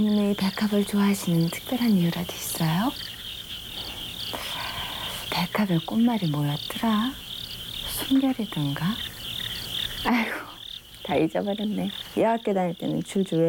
님이 백합을 좋아하시는 특별한 이유라도 있어요? 백합의 꽃말이 뭐였더라? 순결이던가? 아이고, 다 잊어버렸네. 여학교 다닐 때는 줄줄